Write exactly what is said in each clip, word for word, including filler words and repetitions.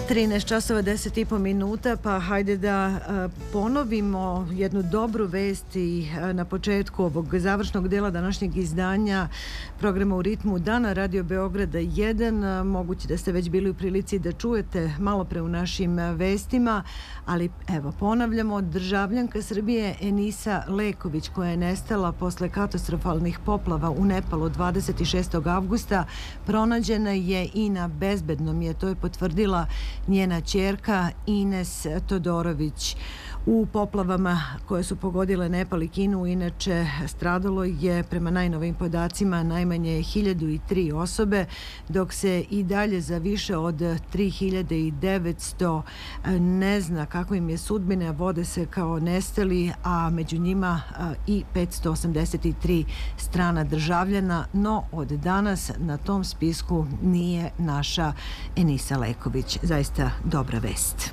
trinaest časova deset i po minuta, pa hajde da ponovimo jednu dobru vest i na početku ovog završnog dela današnjeg izdanja programa U ritmu dana Radio Beograda jedan. Moguće da ste već bili u prilici da čujete malo pre u našim vestima, ali evo ponavljamo, državljanka Srbije Enisa Leković, koja je nestala posle katastrofalnih poplava u Nepalu dvadeset šestog avgusta, pronađena je i na bezbednom je, to je potvrdila njena ćerka Ines Todorović. U poplavama koje su pogodile Nepal i Kinu inače stradalo je prema najnovim podacima najmanje hiljadu tri osobe, dok se i dalje za više od tri hiljade devetsto ne zna kako im je sudbina, vode se kao nestali, a među njima i petsto osamdeset tri strana državljana, no od danas na tom spisku nije naša Enisa Leković. Zaista dobra vest.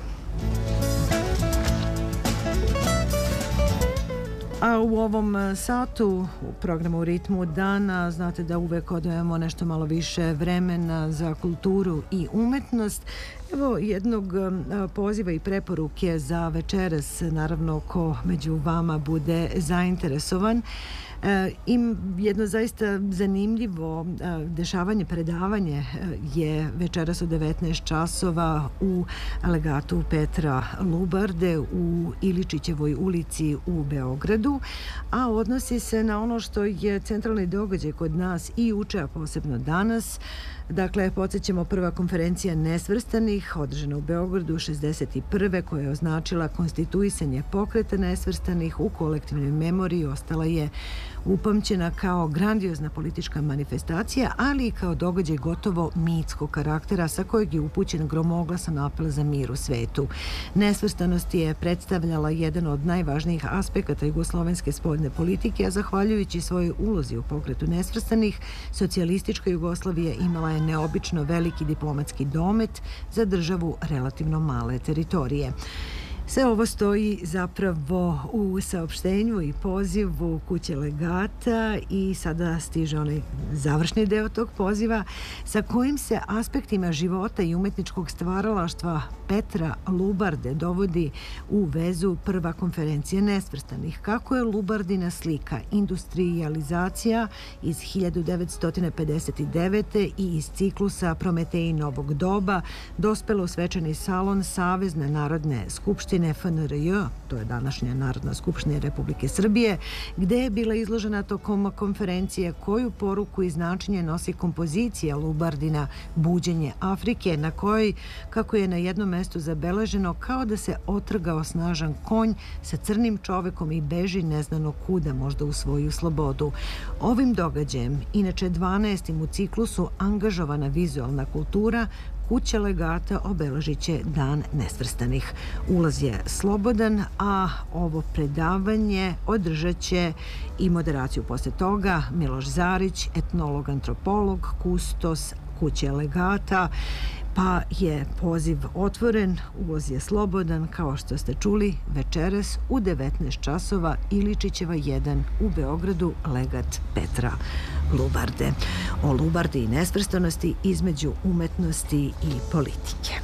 A u ovom satu u programu U ritmu dana znate da uvek odvajamo nešto malo više vremena za kulturu i umetnost. Evo jednog poziva i preporuke za večeras, naravno ko među vama bude zainteresovan. Im jedno zaista zanimljivo dešavanje, predavanje je večeras u devetnaest časova u legatu Petra Lubarde u Iličićevoj ulici u Beogradu, a odnosi se na ono što je centralni događaj kod nas i juče, a posebno danas. Dakle, podsjećamo, prva konferencija nesvrstanih održana u Beogradu šezdeset prve koja je označila konstituisanje pokreta nesvrstanih u kolektivnoj memoriji, ostala je upamćena kao grandiozna politička manifestacija, ali i kao događaj gotovo mitskog karaktera sa kojeg je upućen gromoglasan apel za mir u svetu. Nesvrstanost je predstavljala jedan od najvažnijih aspekata jugoslovenske spoljne politike, a zahvaljujući svojoj ulozi u pokretu nesvrstanih, socijalistička Jugoslavija imala je neobično veliki diplomatski domet za državu relativno male teritorije. Sve ovo stoji zapravo u saopštenju i pozivu kuće legata i sada stiže onaj završni deo tog poziva sa kojim se aspektima života i umetničkog stvaralaštva Petra Lubarde dovodi u vezu prva konferencija nesvrstanih. Kako je Lubardina slika industrijalizacija iz hiljadu devetsto pedeset devete i iz ciklusa Prometeji novog doba dospela u svečani salon Savezne narodne skupštine F N R J, to je današnja Narodna skupština Republike Srbije, gde je bila izložena tokom konferencije koju poruku i značenje nosi kompozicija Lubardina Buđenje Afrike, na kojoj, kako je na jednom mestu zabeleženo, kao da se otrgao snažan konj sa crnim čovekom i beži neznano kuda, možda u svoju slobodu. Ovim događajem, inače dvanaestim u ciklusu angažovana vizualna kultura, kuća legata obeležit će Dan nesvrstanih. Ulaz je slobodan, a ovo predavanje održat će i moderaciju posle toga Miloš Zarić, etnolog, antropolog, kustos kuće legata, pa je poziv otvoren, ulaz je slobodan, kao što ste čuli, večeras u devetnaest časova Iličićeva jedan u Beogradu, legat Petra Lubarde. O Lubardi i nesvrstanosti između umetnosti i politike.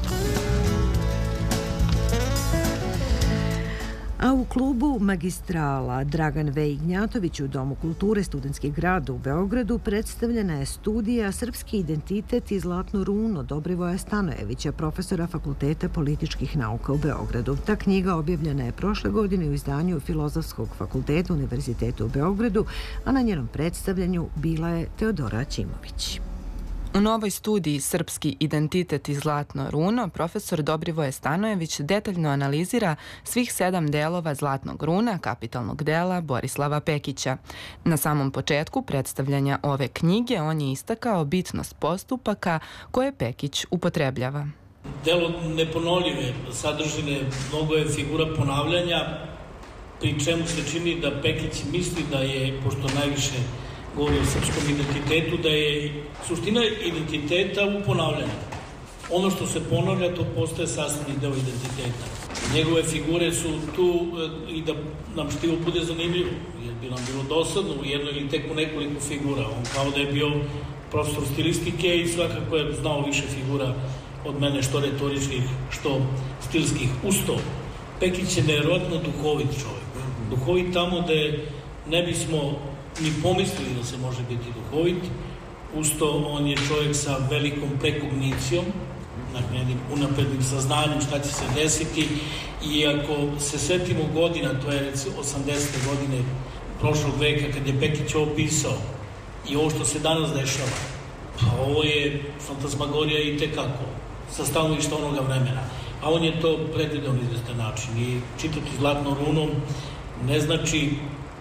A u klubu Magistrala Dragan V. Ignjatović u Domu kulture Studentski grad u Beogradu predstavljena je studija Srpski identitet i zlatno runo Dobrivoja Stanojevića, profesora Fakulteta političkih nauka u Beogradu. Ta knjiga objavljena je prošle godine u izdanju Filozofskog fakulteta Univerziteta u Beogradu, a na njenom predstavljanju bila je Teodora Ćimović. U novoj studiji Srpski identitet i zlatno runo profesor Dobrivoje Stanojević detaljno analizira svih sedam delova zlatnog runa, kapitalnog dela Borislava Pekića. Na samom početku predstavljanja ove knjige on je istakao bitnost postupaka koje Pekić upotrebljava. Delo neponovljive sadržine, mnogo je figura ponavljanja, pri čemu se čini da Pekić misli da je, pošto najviše govori o srpskom identitetu, da je suština identiteta u ponavljanju. Ono što se ponavlja, to postaje sastavni deo identiteta. Njegove figure su tu i da nam štivo bude zanimljivo, jer bi nam bilo dosadno u jednoj ili tek u nekoliko figura. On kao da je bio profesor stilistike i svakako je znao više figura od mene što retoričkih, što stilskih. Usto, Pekić je nevjerojatno duhovit čovjek. Duhovit tamo gde ne bismo ni pomislili da se može biti duhovit. Usto, on je čovjek sa velikom prekognicijom, jednim unaprednim saznanjem šta će se desiti, i ako se setimo godina, to je recimo osamdesete godine prošlog veka, kad je Pekić ovo pisao i ovo što se danas dešava, pa ovo je fantasmagorija i tekako, sa stanovišta onoga vremena. A on je to predvideo na izvestan način. I čitati Zlatnom runom ne znači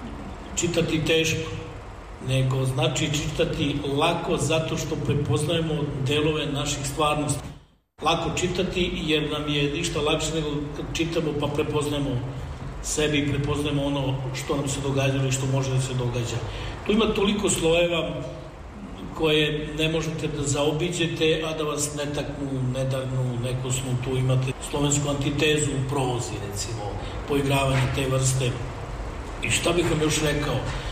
čitati teško, nego znači čitati lako zato što prepoznajemo delove naših stvarnosti. Lako čitati jer nam je ništa lakše nego kad čitamo pa prepoznajemo sebi i prepoznajemo ono što nam se događa ili što može da se događa. Tu ima toliko slojeva koje ne možete da zaobiđete, a da vas ne taknu, ne darnu, ne kosnu. Tu imate slovensku antitezu u prozi, recimo, poigravanje te vrste. I šta bih vam još rekao?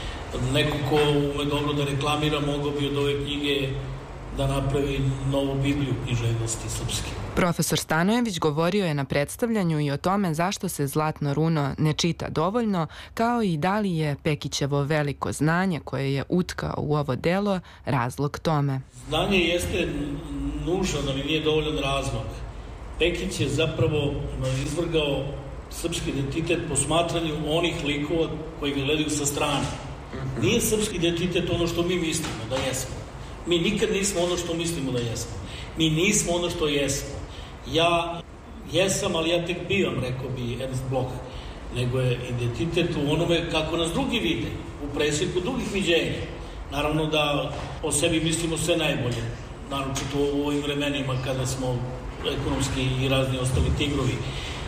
Neko ko ume dobro da reklamira, mogao bi od ove knjige da napravi novu Bibliju književnosti srpske. Profesor Stanojević govorio je na predstavljanju i o tome zašto se Zlatno runo ne čita dovoljno, kao i da li je Pekićevo veliko znanje koje je utkao u ovo delo razlog tome. Znanje jeste nužan, ali nije dovoljan razlog. Pekić je zapravo izvrgao srpski identitet posmatranju onih likova koji ga gledaju sa strane. Nije srpski identitet ono što mi mislimo da jesmo. Mi nikad nismo ono što mislimo da jesmo. Mi nismo ono što jesmo. Ja jesam, ali ja tek bivam, rekao bi Ernst Bloch. Nego je identitet u onome kako nas drugi vide, u presjeku drugih viđenja. Naravno da o sebi mislimo sve najbolje. Naročito u ovim vremenima kada smo ekonomski i razni ostali tigrovi.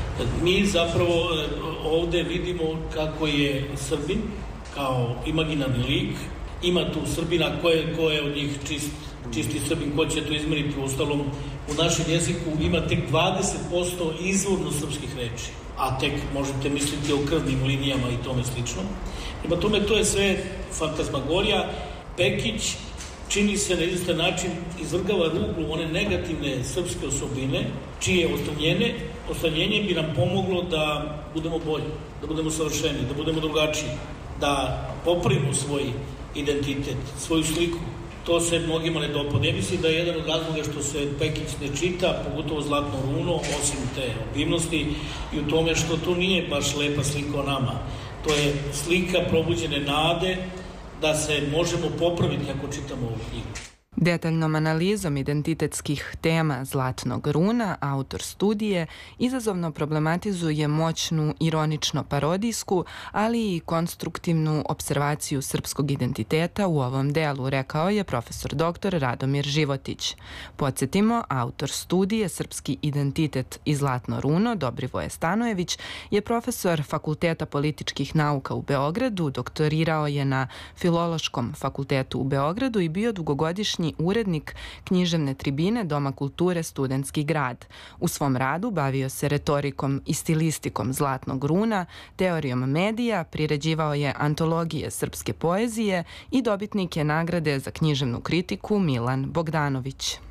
Mi zapravo ovde vidimo kako je Srbin kao imaginarni lik. Ima tu Srbina, ko je, ko je od njih čist, čisti Srbin, ko će to izmeriti. U ostalom, u našem jeziku ima tek dvadeset posto izvorno srpskih reči, a tek možete misliti o krvnim linijama i tome slično. Prema tome, to je sve fantasmagorija. Pekić, čini se na izvestan način, izvrgava ruglu one negativne srpske osobine, čije ostranjenje, ostranjenje bi nam pomoglo da budemo bolji, da budemo savršeni, da budemo drugačiji, da popravimo svoj identitet, svoju sliku. To se mnogima ne dopada. Ja mislim da je jedan od razloga što se Pekić ne čita, pogotovo Zlatno runo, osim te obimnosti, i u tome što to nije baš lepa slika o nama. To je slika probuđene nade da se možemo popraviti ako čitamo ovu knjigu. Detaljnom analizom identitetskih tema Zlatnog runa, autor studije izazovno problematizuje moćnu ironično-parodijsku, ali i konstruktivnu observaciju srpskog identiteta u ovom delu, rekao je profesor doktor Radomir Životić. Podsjetimo, autor studije Srpski identitet i Zlatno runo, Dobrivoje Stanojević, je profesor Fakulteta političkih nauka u Beogradu, doktorirao je na Filološkom fakultetu u Beogradu i bio dugogodišnji urednik književne tribine Doma kulture Studentski grad. U svom radu bavio se retorikom i stilistikom Zlatnog runa, teorijom medija, priređivao je antologije srpske poezije i dobitnik je nagrade za književnu kritiku Milan Bogdanović.